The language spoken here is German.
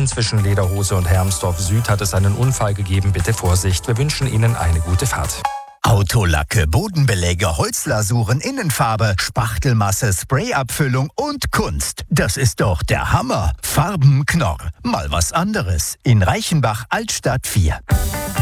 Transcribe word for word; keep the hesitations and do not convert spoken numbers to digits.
Berlin zwischen Lederhose und Hermsdorf Süd hat es einen Unfall gegeben. Bitte Vorsicht. Wir wünschen Ihnen eine gute Fahrt. Autolacke, Bodenbeläge, Holzlasuren, Innenfarbe, Spachtelmasse, Sprayabfüllung und Kunst. Das ist doch der Hammer. Farbenknorr. Mal was anderes. In Reichenbach, Altstadt vier.